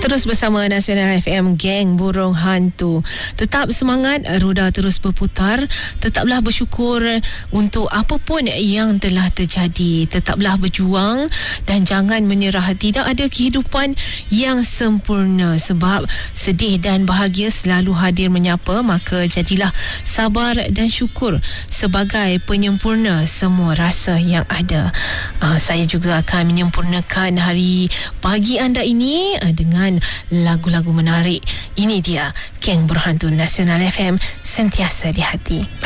Terus bersama Nasional FM, geng burung hantu. Tetap semangat, roda terus berputar. Tetaplah bersyukur untuk apa pun yang telah terjadi. Tetaplah berjuang dan jangan menyerah. Tidak ada kehidupan yang sempurna, sebab sedih dan bahagia selalu hadir menyapa. Maka jadilah sabar dan syukur sebagai penyempurna semua rasa yang ada. Saya juga akan menyempurnakan hari pagi anda ini dengan lagu-lagu menarik. Ini dia Geng Berhantu Nasional FM, sentiasa di hati.